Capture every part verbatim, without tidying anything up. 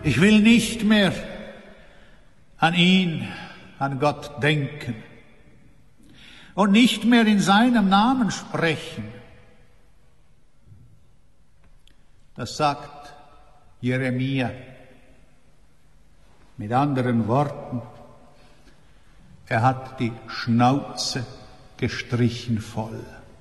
Ich will nicht mehr an ihn, an Gott denken und nicht mehr in seinem Namen sprechen. Das sagt Jeremia. Mit anderen Worten, er hat die Schnauze gestrichen voll.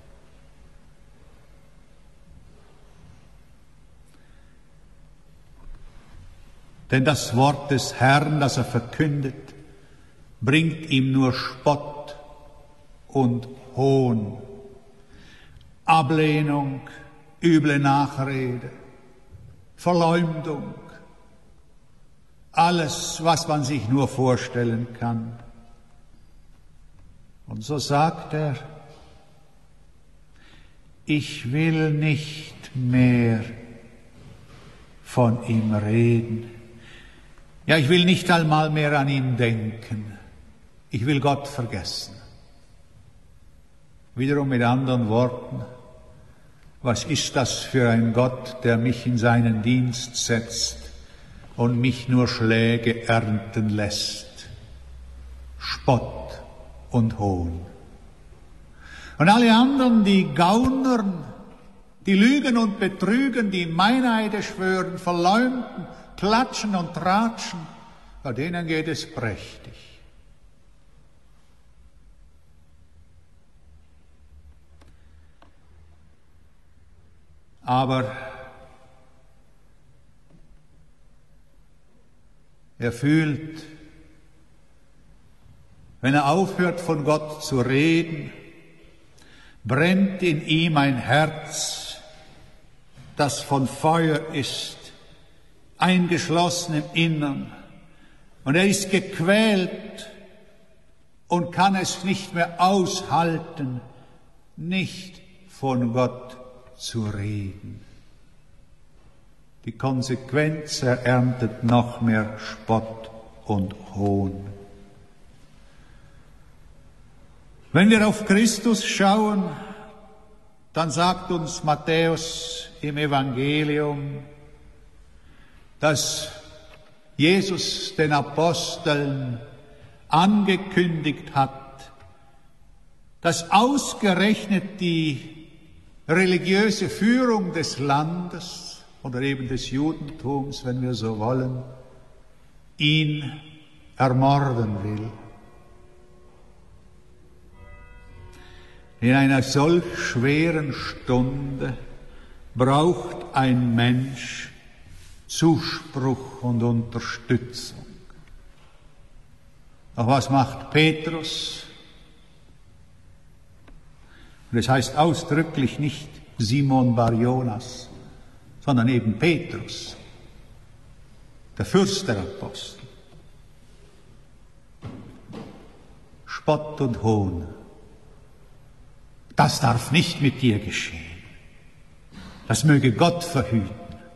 Denn das Wort des Herrn, das er verkündet, bringt ihm nur Spott und Hohn, Ablehnung, üble Nachrede, Verleumdung, alles, was man sich nur vorstellen kann. Und so sagt er, ich will nicht mehr von ihm reden. Ja, ich will nicht einmal mehr an ihn denken. Ich will Gott vergessen. Wiederum mit anderen Worten, was ist das für ein Gott, der mich in seinen Dienst setzt und mich nur Schläge ernten lässt? Spott und Hohn. Und alle anderen, die gaunern, die lügen und betrügen, die Meineide schwören, verleumden, klatschen und tratschen, bei denen geht es prächtig. Aber er fühlt, wenn er aufhört, von Gott zu reden, brennt in ihm ein Herz, das von Feuer ist, eingeschlossen im Innern. Und er ist gequält und kann es nicht mehr aushalten, nicht von Gott zu reden. Die Konsequenz, er erntet noch mehr Spott und Hohn. Wenn wir auf Christus schauen, dann sagt uns Matthäus im Evangelium, dass Jesus den Aposteln angekündigt hat, dass ausgerechnet die religiöse Führung des Landes oder eben des Judentums, wenn wir so wollen, ihn ermorden will. In einer solch schweren Stunde braucht ein Mensch Zuspruch und Unterstützung. Doch was macht Petrus? Und es heißt ausdrücklich nicht Simon Bar-Jonas, sondern eben Petrus, der Fürst der Apostel. Spott und Hohn, das darf nicht mit dir geschehen. Das möge Gott verhüten.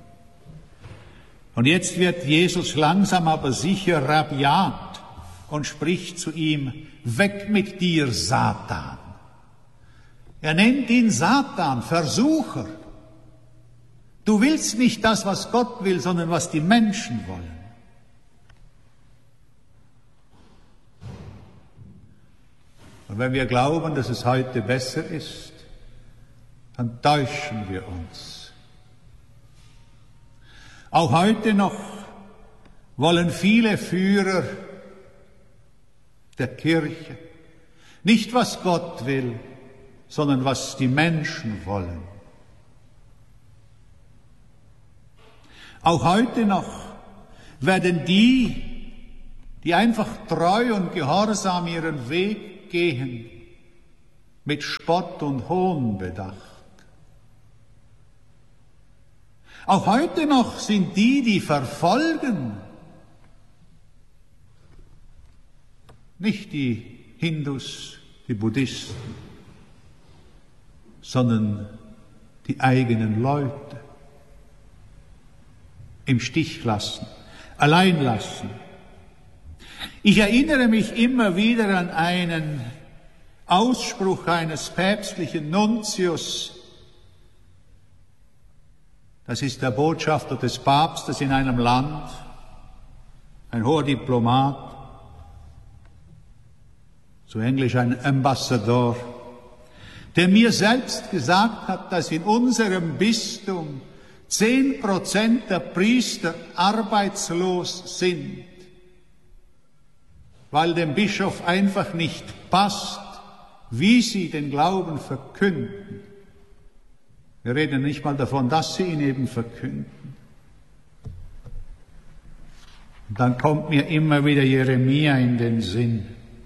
Und jetzt wird Jesus langsam aber sicher rabiat und spricht zu ihm, weg mit dir, Satan. Er nennt ihn Satan, Versucher. Du willst nicht das, was Gott will, sondern was die Menschen wollen. Und wenn wir glauben, dass es heute besser ist, dann täuschen wir uns. Auch heute noch wollen viele Führer der Kirche nicht, was Gott will, sondern was die Menschen wollen. Auch heute noch werden die, die einfach treu und gehorsam ihren Weg gehen, mit Spott und Hohn bedacht. Auch heute noch sind die, die verfolgen, nicht die Hindus, die Buddhisten, sondern die eigenen Leute im Stich lassen, allein lassen. Ich erinnere mich immer wieder an einen Ausspruch eines päpstlichen Nuntius. Das ist der Botschafter des Papstes in einem Land, ein hoher Diplomat, zu Englisch ein Ambassador, der mir selbst gesagt hat, dass in unserem Bistum zehn Prozent der Priester arbeitslos sind, weil dem Bischof einfach nicht passt, wie sie den Glauben verkünden. Wir reden nicht mal davon, dass sie ihn eben verkünden. Und dann kommt mir immer wieder Jeremia in den Sinn.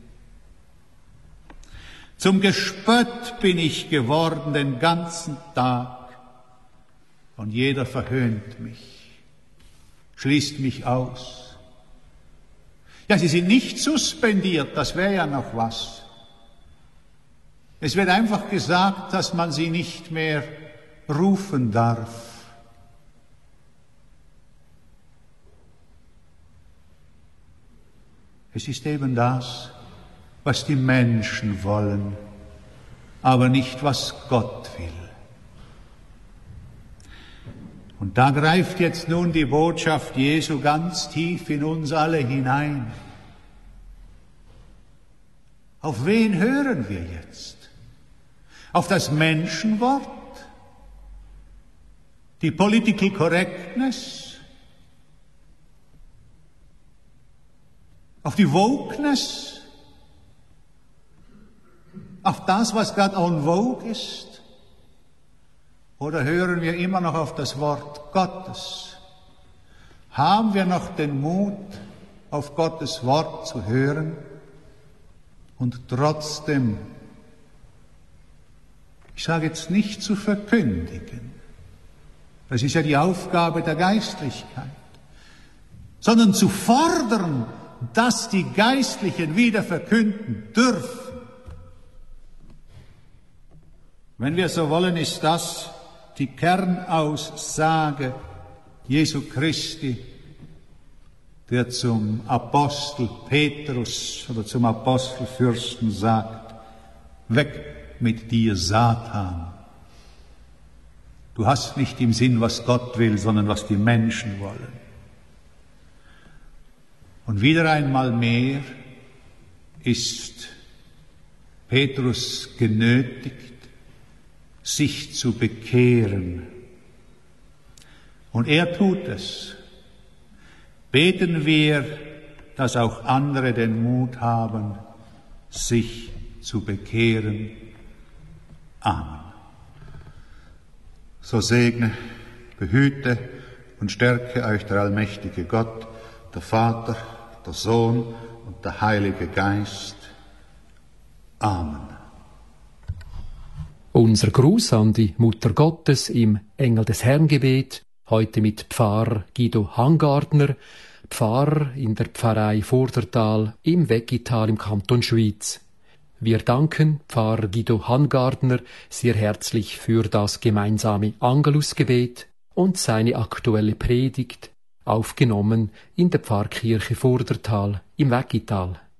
Zum Gespött bin ich geworden den ganzen Tag und jeder verhöhnt mich, schließt mich aus. Ja, sie sind nicht suspendiert, das wäre ja noch was. Es wird einfach gesagt, dass man sie nicht mehr rufen darf. Es ist eben das, was die Menschen wollen, aber nicht, was Gott will. Und da greift jetzt nun die Botschaft Jesu ganz tief in uns alle hinein. Auf wen hören wir jetzt? Auf das Menschenwort? Die Political Correctness? Auf die Wokeness? Auf das, was gerade en vogue ist? Oder hören wir immer noch auf das Wort Gottes? Haben wir noch den Mut, auf Gottes Wort zu hören und trotzdem, ich sage jetzt nicht zu verkündigen, das ist ja die Aufgabe der Geistlichkeit, sondern zu fordern, dass die Geistlichen wieder verkünden dürfen. Wenn wir so wollen, ist das die Kernaussage Jesu Christi, der zum Apostel Petrus oder zum Apostelfürsten sagt, weg mit dir, Satan. Du hast nicht im Sinn, was Gott will, sondern was die Menschen wollen. Und wieder einmal mehr ist Petrus genötigt, sich zu bekehren. Und er tut es. Beten wir, dass auch andere den Mut haben, sich zu bekehren. Amen. So segne, behüte und stärke euch der allmächtige Gott, der Vater, der Sohn und der Heilige Geist. Amen. Unser Gruß an die Mutter Gottes im Engel des Herrn Gebet, heute mit Pfarrer Guido Hangardner, Pfarrer in der Pfarrei Vordertal im Weggital im Kanton Schwyz. Wir danken Pfarrer Guido Hangardner sehr herzlich für das gemeinsame Angelusgebet und seine aktuelle Predigt, aufgenommen in der Pfarrkirche Vordertal im Weggital.